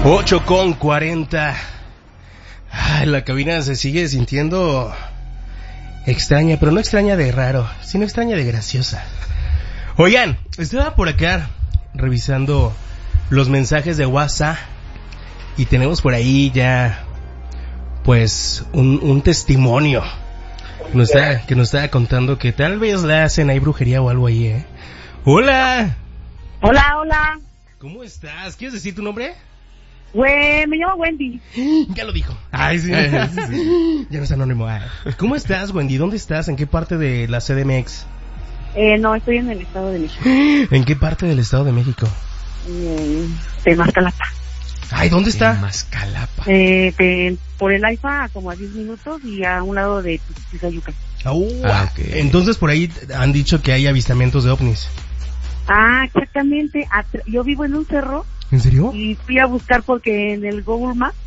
8:40. La cabina se sigue sintiendo extraña, pero no extraña de raro, sino extraña de graciosa. Oigan, estaba por acá revisando los mensajes de WhatsApp y tenemos por ahí ya pues un testimonio que nos estaba contando que tal vez le hacen ahí brujería o algo ahí, ¿eh? ¡Hola! Hola. ¿Cómo estás? ¿Quieres decir tu nombre? Me llamo Wendy. Ya lo dijo. Ay, sí. Ya no es anónimo. ¿Cómo estás, Wendy? ¿Dónde estás? ¿En qué parte de la CDMX? No, estoy en el Estado de México. ¿En qué parte del Estado de México? Temascalapa. Ay, ¿dónde está? Temascalapa. Por el AIFA, como a 10 minutos, y a un lado de Tizayuca. Okay. Entonces por ahí han dicho que hay avistamientos de ovnis. Exactamente. Yo vivo en un cerro. ¿En serio? Y fui a buscar porque en el Google Maps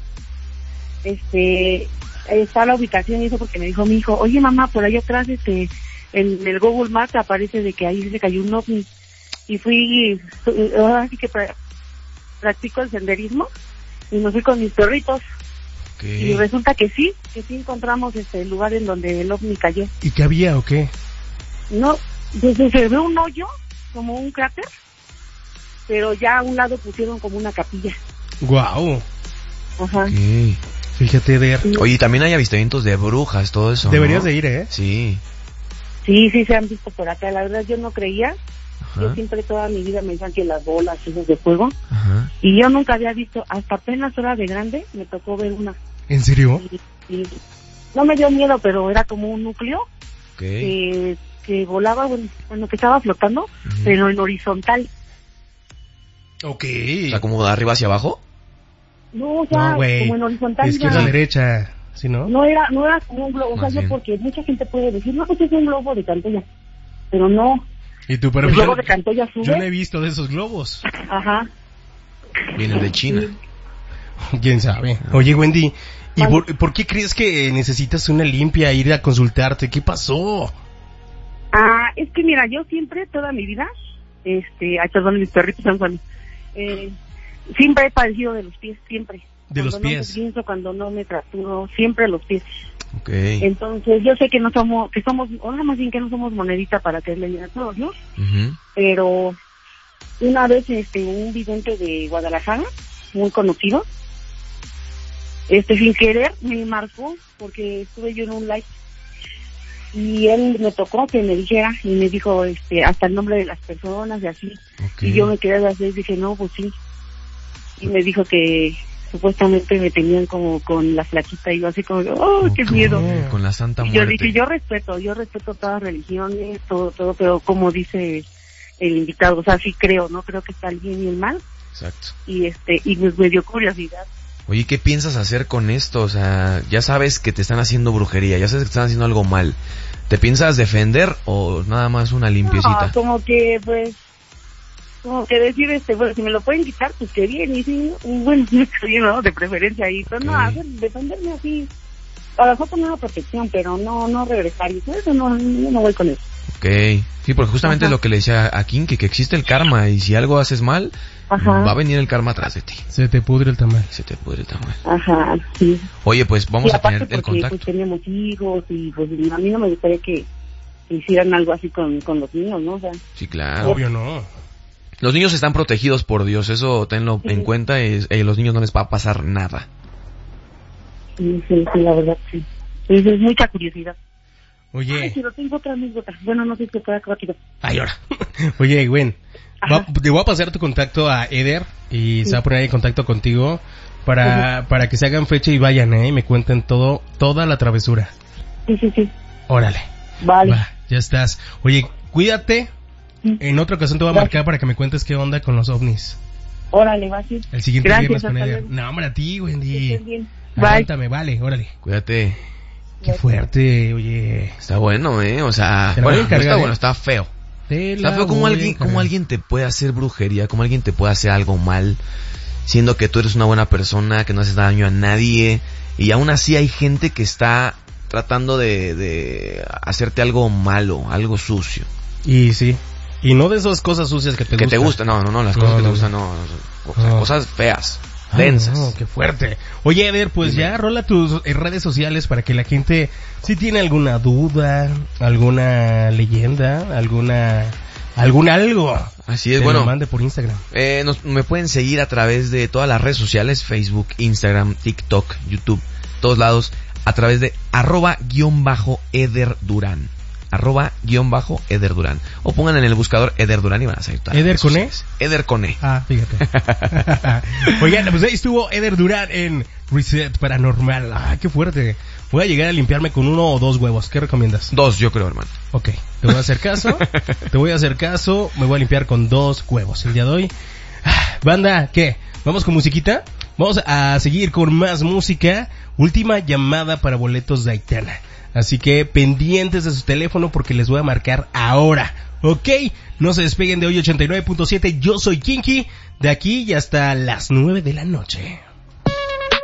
está la ubicación y eso, porque me dijo mi hijo, oye mamá, por ahí atrás en el Google Maps aparece de que ahí se cayó un ovni. Y fui, ahora sí que practico el senderismo y me fui con mis perritos. Okay. Y resulta que sí encontramos el lugar en donde el ovni cayó. ¿Y qué había o qué? No, desde se ve un hoyo, como un cráter, pero ya a un lado pusieron como una capilla. Guau. Ajá. Okay. Fíjate, Eder. Oye, también hay avistamientos de brujas, todo eso, Deberías ¿no? de ir, ¿eh? Sí. Sí, se han visto por acá. La verdad yo no creía. Ajá. Yo siempre toda mi vida me decían que las bolas, esos de fuego. Ajá. Y yo nunca había visto, hasta apenas ahora de grande, me tocó ver una. ¿En serio? Y no me dio miedo, pero era como un núcleo Okay. que volaba, bueno, que estaba flotando, pero en horizontal. Ok. O sea, como de arriba hacia abajo. No, o sea, como en horizontal. De izquierda a derecha, ¿sí, no? No era como un globo, o sea, yo porque mucha gente puede decir, no, pues es un globo de Cantoya, pero no. ¿Y tú, pero el globo de Cantoya sube? Yo no he visto de esos globos. Ajá. Vienen de China. ¿Quién sabe? Oye, Wendy, ¿y por qué crees que necesitas una limpia, ir a consultarte? ¿Qué pasó? Es que mira, yo siempre, toda mi vida, perdón, mis perritos están jugando, siempre he padecido de los pies, siempre. ¿De los pies? Cuando no me pienso, cuando no me fracturo, siempre los pies. Okay. Entonces, yo sé que no somos, ahora más bien que no somos monedita para que le digan a todos, ¿no? Uh-huh. Pero una vez, un vidente de Guadalajara, muy conocido, sin querer me marcó porque estuve yo en un live y él me tocó que me dijera y me dijo hasta el nombre de las personas y así. Okay. Y yo me quedé así y dije, no, pues sí. Y me dijo que supuestamente me tenían como con la flaquita y yo así como, qué miedo. Con la Santa Y Muerte. yo dije, yo respeto todas las religiones, todo, pero como dice el invitado, o sea, sí creo, no creo que está el bien y el mal. Exacto. Y me dio curiosidad. Oye, ¿qué piensas hacer con esto? O sea, ya sabes que te están haciendo brujería, ya sabes que te están haciendo algo mal. ¿Te piensas defender o nada más una limpiecita? No, como que decir, bueno, si me lo pueden quitar, pues que bien, y sí, bueno, ¿no? De preferencia ahí, pero no, defenderme así, a lo mejor poner una protección, pero no regresar, y eso no voy con eso. Okay. Sí, porque justamente es lo que le decía a Kinky, que existe el karma, y si algo haces mal, va a venir el karma atrás de ti. Se te pudre el tamal. Ajá, sí. Oye, pues vamos a tener el porque, contacto. Pues teníamos hijos, y pues a mí no me gustaría que hicieran algo así con los niños, ¿no? O sea, sí, claro. Obvio no. Los niños están protegidos por Dios, eso tenlo en cuenta, y a los niños no les va a pasar nada. Sí, la verdad, sí. Es mucha curiosidad. Oye. Ay, pero tengo otra anécdota. Bueno, no sé si pueda acabar. Ay, ahora. Oye, Gwen, te voy a pasar tu contacto a Eder y se va a poner en contacto contigo para que se hagan fecha y vayan, y me cuenten toda la travesura. Sí. Órale. Vale. Va, ya estás. Oye, cuídate. En otra ocasión te voy a marcar para que me cuentes qué onda con los ovnis. Órale, va así. El siguiente viernes con Eder. Luego. No, hombre, a ti, Wendy. Bien. Aguántame, vale, órale. Cuídate. Qué fuerte, oye. Está bueno, o sea, bueno, no está bueno, está feo. Está feo como alguien te puede hacer brujería, como alguien te puede hacer algo mal, siendo que tú eres una buena persona, que no haces daño a nadie, y aún así hay gente que está tratando de hacerte algo malo, algo sucio. Y sí. Y no de esas cosas sucias que te gustan. Que te gustan, no, las cosas que te gustan no. O sea, cosas feas. densas. No, qué fuerte. Oye, Eder, pues ya rola tus redes sociales para que la gente, si tiene alguna duda, alguna leyenda, algún algo, así es, te bueno, lo mande por Instagram. Me pueden seguir a través de todas las redes sociales, Facebook, Instagram, TikTok, YouTube, todos lados, a través de @_Eder Durán. @_Eder Durán. O pongan en el buscador Eder Durán y van a salir todas. ¿Eder con E? Eder con E. Ah, fíjate. Oigan, pues ahí estuvo Eder Durán en Reset Paranormal. Ah, qué fuerte. Voy a llegar a limpiarme con 1 o 2 huevos. ¿Qué recomiendas? 2, yo creo, hermano. Ok, te voy a hacer caso. Me voy a limpiar con 2 huevos el día de hoy. Banda, ¿qué? ¿Vamos con musiquita? Vamos a seguir con más música. Última llamada para boletos de Aitana. Así que pendientes de su teléfono porque les voy a marcar ahora. Ok, no se despeguen de hoy 89.7. Yo soy Kinky. De aquí y hasta las 9 de la noche.